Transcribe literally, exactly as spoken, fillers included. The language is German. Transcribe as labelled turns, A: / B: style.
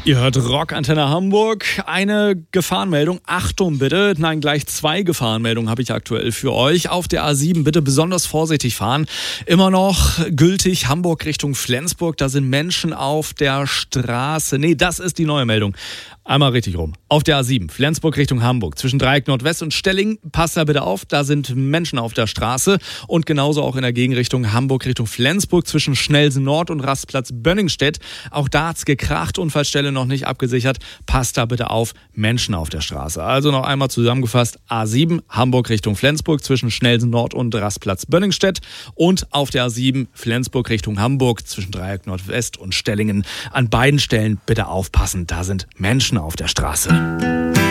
A: Ihr hört Rock Antenne Hamburg. Eine Gefahrenmeldung. Achtung bitte. Nein, gleich zwei Gefahrenmeldungen habe ich aktuell für euch. Auf der A sieben bitte besonders vorsichtig fahren. Immer noch gültig Hamburg Richtung Flensburg. Da sind Menschen auf der Straße. Nee, das ist die neue Meldung. Einmal richtig rum. Auf der A sieben, Flensburg Richtung Hamburg, zwischen Dreieck Nordwest und Stellingen, passt da bitte auf, da sind Menschen auf der Straße. Und genauso auch in der Gegenrichtung Hamburg Richtung Flensburg, zwischen Schnellsen Nord und Rastplatz Bönningstedt. Auch da hat's gekracht, Unfallstelle noch nicht abgesichert. Passt da bitte auf, Menschen auf der Straße. Also noch einmal zusammengefasst, A sieben, Hamburg Richtung Flensburg, zwischen Schnellsen Nord und Rastplatz Bönningstedt. Und auf der A sieben, Flensburg Richtung Hamburg, zwischen Dreieck Nordwest und Stellingen. An beiden Stellen bitte aufpassen, da sind Menschen auf der Straße.